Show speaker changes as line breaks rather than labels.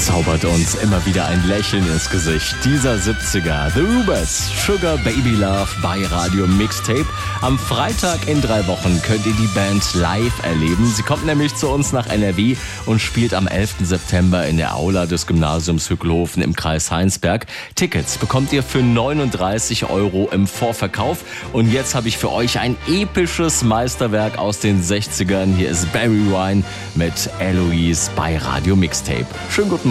zaubert uns immer wieder ein Lächeln ins Gesicht. Dieser 70er, The Rubers, Sugar Baby Love bei Radio Mixtape. Am Freitag in 3 Wochen könnt ihr die Band live erleben. Sie kommt nämlich zu uns nach NRW und spielt am 11. September in der Aula des Gymnasiums Hückelhofen im Kreis Heinsberg. Tickets bekommt ihr für 39 € im Vorverkauf. Und jetzt habe ich für euch ein episches Meisterwerk aus den 60ern. Hier ist Barry Wine mit Eloise bei Radio Mixtape. Schönen guten Morgen.